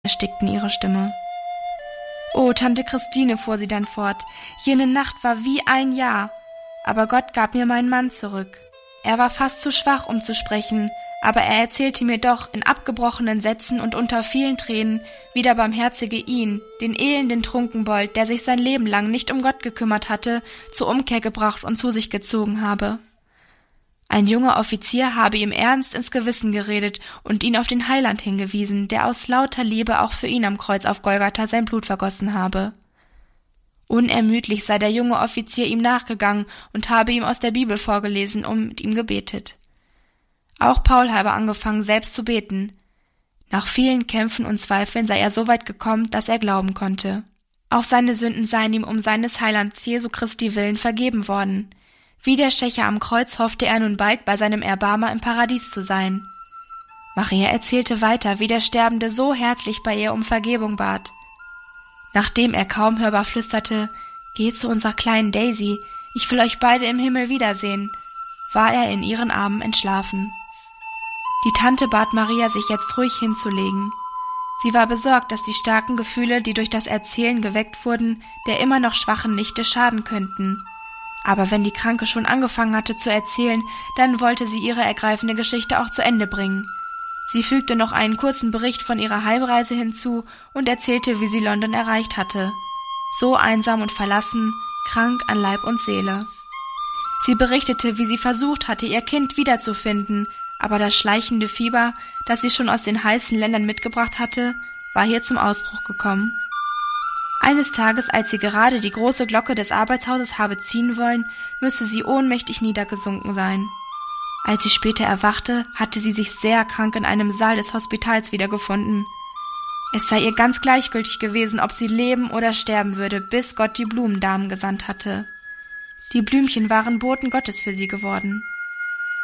erstickten ihre Stimme. »Oh, Tante Christine«, fuhr sie dann fort, »jene Nacht war wie ein Jahr. Aber Gott gab mir meinen Mann zurück. Er war fast zu schwach, um zu sprechen, aber er erzählte mir doch in abgebrochenen Sätzen und unter vielen Tränen, wie der Barmherzige ihn, den elenden Trunkenbold, der sich sein Leben lang nicht um Gott gekümmert hatte, zur Umkehr gebracht und zu sich gezogen habe. Ein junger Offizier habe ihm ernst ins Gewissen geredet und ihn auf den Heiland hingewiesen, der aus lauter Liebe auch für ihn am Kreuz auf Golgatha sein Blut vergossen habe. Unermüdlich sei der junge Offizier ihm nachgegangen und habe ihm aus der Bibel vorgelesen und mit ihm gebetet. Auch Paul habe angefangen, selbst zu beten. Nach vielen Kämpfen und Zweifeln sei er so weit gekommen, dass er glauben konnte. Auch seine Sünden seien ihm um seines Heilands Jesu Christi willen vergeben worden. Wie der Schächer am Kreuz hoffte er nun bald bei seinem Erbarmer im Paradies zu sein. Maria erzählte weiter, wie der Sterbende so herzlich bei ihr um Vergebung bat. Nachdem er kaum hörbar flüsterte, »Geht zu unserer kleinen Daisy, ich will euch beide im Himmel wiedersehen«, war er in ihren Armen entschlafen. Die Tante bat Maria, sich jetzt ruhig hinzulegen. Sie war besorgt, dass die starken Gefühle, die durch das Erzählen geweckt wurden, der immer noch schwachen Nichte schaden könnten. Aber wenn die Kranke schon angefangen hatte zu erzählen, dann wollte sie ihre ergreifende Geschichte auch zu Ende bringen. Sie fügte noch einen kurzen Bericht von ihrer Heimreise hinzu und erzählte, wie sie London erreicht hatte. So einsam und verlassen, krank an Leib und Seele. Sie berichtete, wie sie versucht hatte, ihr Kind wiederzufinden, aber das schleichende Fieber, das sie schon aus den heißen Ländern mitgebracht hatte, war hier zum Ausbruch gekommen. Eines Tages, als sie gerade die große Glocke des Arbeitshauses habe ziehen wollen, müsse sie ohnmächtig niedergesunken sein. Als sie später erwachte, hatte sie sich sehr krank in einem Saal des Hospitals wiedergefunden. Es sei ihr ganz gleichgültig gewesen, ob sie leben oder sterben würde, bis Gott die Blumendamen gesandt hatte. Die Blümchen waren Boten Gottes für sie geworden.